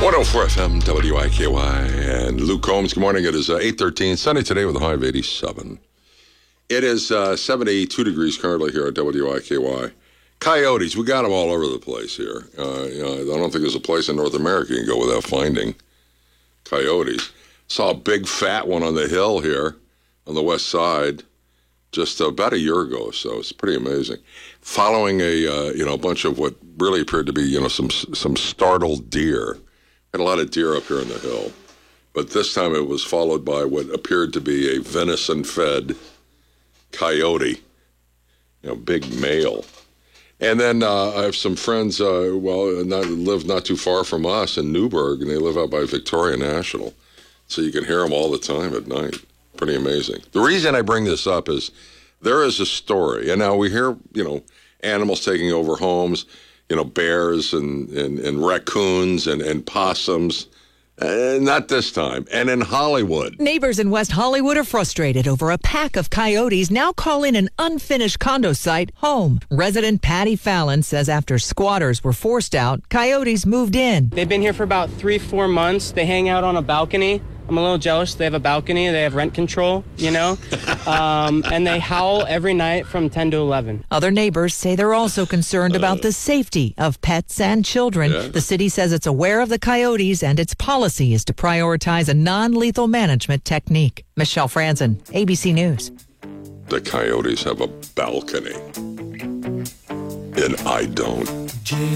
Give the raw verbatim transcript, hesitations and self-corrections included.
one oh four F M, W I K Y, and Luke Combs. Good morning. It is uh, eight thirteen, sunny today with a high of eighty-seven. It is uh, seventy-two degrees currently here at W I K Y. Coyotes, we got them all over the place here. Uh, you know, I don't think there's a place in North America you can go without finding coyotes. Saw a big fat one on the hill here on the west side just about a year ago or so. It's pretty amazing. Following a uh, you know a bunch of what really appeared to be you know some some startled deer. Had a lot of deer up here on the hill, but this time it was followed by what appeared to be a venison-fed coyote, you know, big male. And then uh, I have some friends, uh, well, not, live not too far from us in Newburgh, and they live out by Victoria National, so you can hear them all the time at night. Pretty amazing. The reason I bring this up is there is a story, and now we hear, you know, animals taking over homes, you know, bears and, and, and raccoons and, and possums. Uh, not this time. And in Hollywood. Neighbors in West Hollywood are frustrated over a pack of coyotes now calling an unfinished condo site home. Resident Patty Fallon says after squatters were forced out, coyotes moved in. They've been here for about three, four months. They hang out on a balcony. I'm a little jealous. They have a balcony. They have rent control, you know, um, and they howl every night from ten to eleven. Other neighbors say they're also concerned about the safety of pets and children. Yeah. The city says it's aware of the coyotes and its policy is to prioritize a non-lethal management technique. Michelle Franzen, A B C News. The coyotes have a balcony, and I don't.